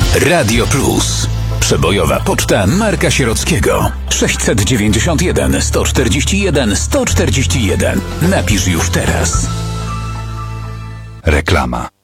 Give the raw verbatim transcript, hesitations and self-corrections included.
Radio Plus. Przebojowa poczta Marka Sierockiego. sześćset dziewięćdziesiąt jeden sto czterdzieści jeden sto czterdzieści jeden. Napisz już teraz. Reklama.